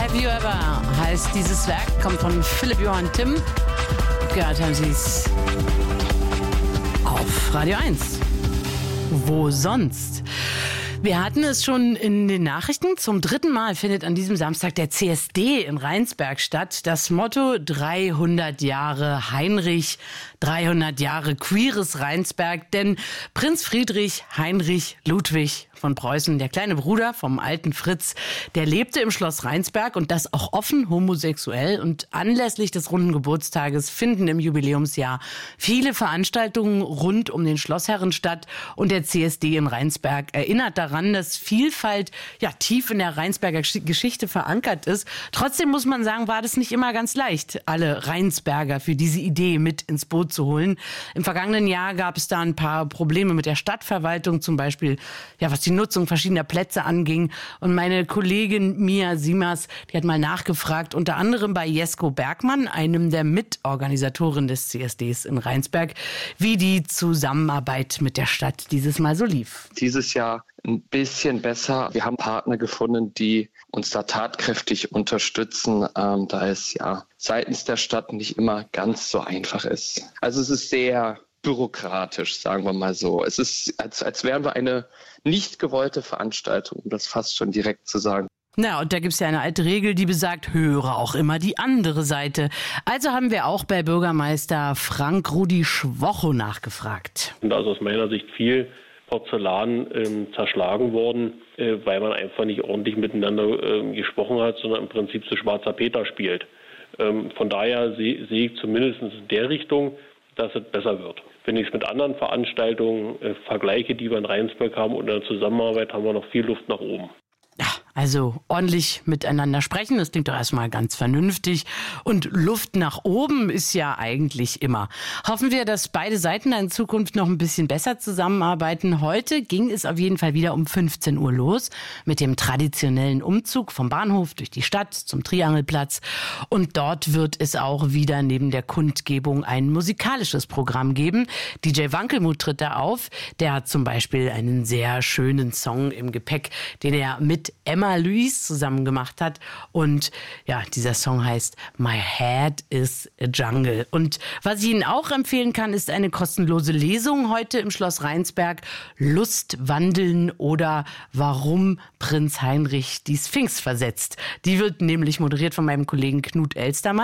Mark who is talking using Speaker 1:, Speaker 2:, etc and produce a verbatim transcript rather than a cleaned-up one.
Speaker 1: Have You Ever heißt dieses Werk, kommt von Philipp Johann Timm. Gehört haben Sie es auf Radio eins. Wo sonst? Wir hatten es schon in den Nachrichten. Zum dritten Mal findet an diesem Samstag der C S D in Rheinsberg statt. Das Motto dreihundert Jahre Heinrich, dreihundert Jahre queeres Rheinsberg. Denn Prinz Friedrich Heinrich Ludwig von Preußen, der kleine Bruder vom alten Fritz, der lebte im Schloss Rheinsberg und das auch offen homosexuell. Und anlässlich des runden Geburtstages finden im Jubiläumsjahr viele Veranstaltungen rund um den Schlossherren statt. Und der C S D in Rheinsberg erinnert daran, dass Vielfalt ja tief in der Rheinsberger Geschichte verankert ist. Trotzdem muss man sagen, war das nicht immer ganz leicht, alle Rheinsberger für diese Idee mit ins Boot zu holen. Im vergangenen Jahr gab es da ein paar Probleme mit der Stadtverwaltung, zum Beispiel ja, was die Nutzung verschiedener Plätze anging. Und meine Kollegin Mia Siemers, die hat mal nachgefragt, unter anderem bei Jesko Bergmann, einem der Mitorganisatoren des C S Ds in Rheinsberg, wie die Zusammenarbeit mit der Stadt dieses Mal so lief.
Speaker 2: Dieses Jahr ein bisschen besser. Wir haben Partner gefunden, die uns da tatkräftig unterstützen, ähm, da es ja seitens der Stadt nicht immer ganz so einfach ist. Also es ist sehr bürokratisch, sagen wir mal so. Es ist, als, als wären wir eine nicht gewollte Veranstaltung, um das fast schon direkt zu sagen.
Speaker 1: Na, und da gibt's ja eine alte Regel, die besagt, höre auch immer die andere Seite. Also haben wir auch bei Bürgermeister Frank Rudi Schwocho nachgefragt.
Speaker 3: Und da ist aus meiner Sicht viel Porzellan ähm, zerschlagen worden, äh, weil man einfach nicht ordentlich miteinander äh, gesprochen hat, sondern im Prinzip so schwarzer Peter spielt. Ähm, von daher sehe seh ich zumindest in der Richtung, dass es besser wird. Wenn ich es mit anderen Veranstaltungen äh, vergleiche, die wir in Rheinsberg haben und in der Zusammenarbeit, haben wir noch viel Luft nach oben.
Speaker 1: Ja, also ordentlich miteinander sprechen, das klingt doch erstmal ganz vernünftig. Und Luft nach oben ist ja eigentlich immer. Hoffen wir, dass beide Seiten in Zukunft noch ein bisschen besser zusammenarbeiten. Heute ging es auf jeden Fall wieder um fünfzehn Uhr los mit dem traditionellen Umzug vom Bahnhof durch die Stadt zum Triangelplatz. Und dort wird es auch wieder neben der Kundgebung ein musikalisches Programm geben. D J Wankelmuth tritt da auf. Der hat zum Beispiel einen sehr schönen Song im Gepäck, den er mit Emma Louise zusammen gemacht hat. Und ja, dieser Song heißt My Head is a Jungle. Und was ich Ihnen auch empfehlen kann, ist eine kostenlose Lesung heute im Schloss Rheinsberg. Lust wandeln oder warum Prinz Heinrich die Sphinx versetzt. Die wird nämlich moderiert von meinem Kollegen Knut Elstermann.